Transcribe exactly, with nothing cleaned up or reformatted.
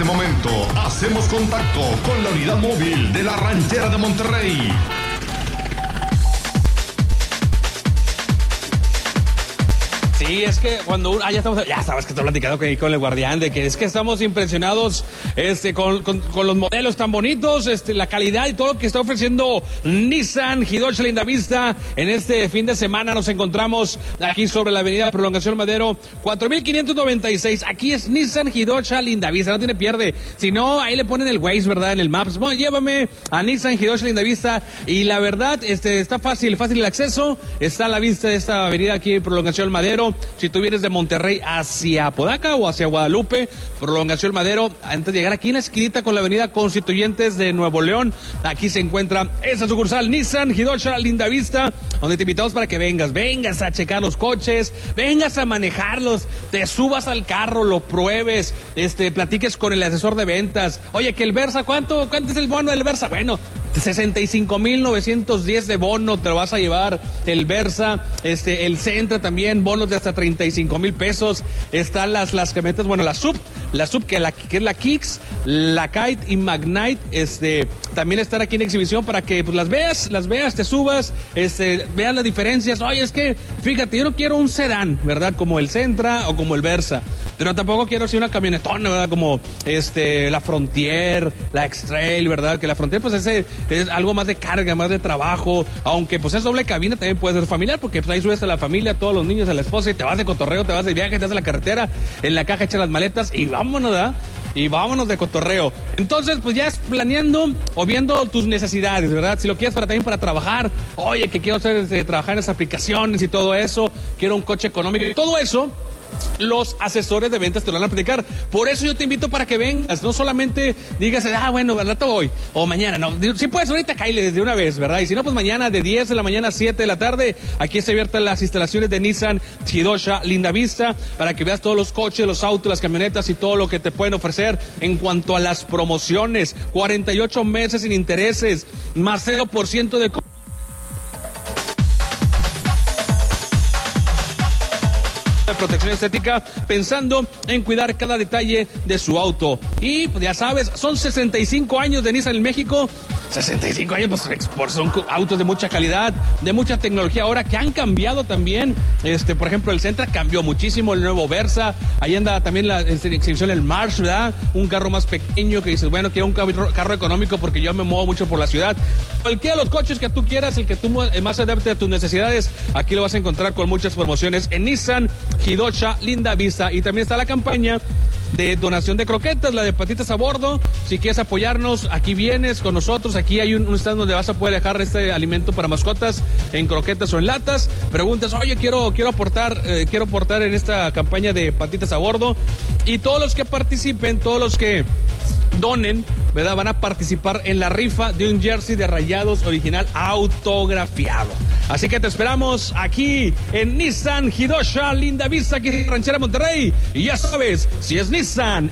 este momento hacemos contacto con la unidad móvil de la Ranchera de Monterrey. Sí, es que cuando uno, ah, ya estamos, ya sabes que estoy platicando con, con el guardián de que es que estamos impresionados, este, con, con, con los modelos tan bonitos, este, la calidad y todo lo que está ofreciendo Nissan Hidocha Lindavista. En este fin de semana nos encontramos aquí sobre la avenida Prolongación Madero, cuatro mil quinientos noventa y seis. Aquí es Nissan Hidocha Lindavista, no tiene pierde. Si no, ahí le ponen el Waze, ¿verdad? En el Maps. Bueno, llévame a Nissan Hidocha Lindavista y la verdad, este, está fácil, fácil el acceso. Está a la vista de esta avenida aquí, Prolongación Madero. Si tú vienes de Monterrey hacia Apodaca o hacia Guadalupe, Prolongación Madero, antes de llegar aquí en la esquinita con la avenida Constituyentes de Nuevo León, aquí se encuentra esa sucursal Nissan Hidocha Lindavista, donde te invitamos para que vengas, vengas a checar los coches, vengas a manejarlos, te subas al carro, lo pruebes, este, platiques con el asesor de ventas. Oye, que el Versa, ¿cuánto, cuánto es el bono del Versa? Bueno, sesenta y cinco mil novecientos diez de bono te lo vas a llevar, el Versa, este, el Sentra también, bonos de hasta treinta y cinco mil pesos. Están las, las camionetas, bueno, la Sub, la Sub que, la, que es la Kicks, la Kite y Magnite, este, también están aquí en exhibición para que pues las veas, las veas, te subas, este, veas las diferencias. Oye, es que, fíjate, yo no quiero un sedán, ¿verdad? Como el Sentra o como el Versa, pero tampoco quiero así una camionetona, ¿verdad? Como, este, la Frontier, la X-Trail, ¿verdad? Que la Frontier, pues ese es algo más de carga, más de trabajo, aunque pues es doble cabina, también puede ser familiar, porque pues ahí subes a la familia, a todos los niños, a la esposa, y te vas de cotorreo, te vas de viaje, te vas a la carretera, en la caja echas las maletas y vámonos, ¿verdad? Y vámonos de cotorreo. Entonces, pues ya es planeando o viendo tus necesidades, ¿verdad? Si lo quieres para también para trabajar, oye, que quiero hacer, este, trabajar en esas aplicaciones y todo eso, quiero un coche económico y todo eso, los asesores de ventas te lo van a platicar. Por eso yo te invito para que vengas, no solamente digas, ah, bueno, ¿verdad? Hoy o mañana, no, si puedes ahorita cáile desde una vez, ¿verdad? Y si no, pues mañana de diez de la mañana a siete de la tarde, aquí se abiertas las instalaciones de Nissan Hidocha Lindavista para que veas todos los coches, los autos, las camionetas y todo lo que te pueden ofrecer en cuanto a las promociones. cuarenta y ocho meses sin intereses, más cero por ciento de protección estética, pensando en cuidar cada detalle de su auto. Y pues ya sabes, son sesenta y cinco años de Nissan en México. sesenta y cinco años, pues son autos de mucha calidad, de mucha tecnología ahora que han cambiado también. Este, por ejemplo, el Sentra cambió muchísimo, el nuevo Versa, ahí anda también la exhibición el March, ¿verdad? Un carro más pequeño que dices, bueno, quiero un carro, carro económico porque yo me muevo mucho por la ciudad. Cualquiera de los coches que tú quieras, el que tú más adapte a tus necesidades, aquí lo vas a encontrar con muchas promociones en Nissan Hidocha Lindavista. Y también está la campaña de donación de croquetas, la de patitas a bordo. Si quieres apoyarnos, aquí vienes con nosotros. Aquí hay un, un stand donde vas a poder dejar este alimento para mascotas en croquetas o en latas. Preguntas, oye, quiero quiero aportar eh, quiero aportar en esta campaña de patitas a bordo. Y todos los que participen, todos los que donen, ¿verdad? Van a participar en la rifa de un jersey de Rayados original autografiado. Así que te esperamos aquí en Nissan Hidocha Lindavista, aquí en Ranchera Monterrey. Y ya sabes, si es Nissan,